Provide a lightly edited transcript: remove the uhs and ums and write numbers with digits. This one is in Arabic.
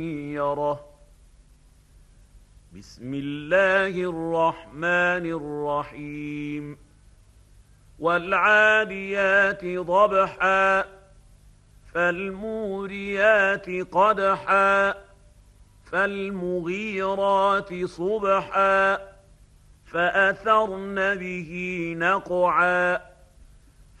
يره. بسم الله الرحمن الرحيم. والعاديات ضبحا فالموريات قدحا فالمغيرات صبحا فأثرن به نقعا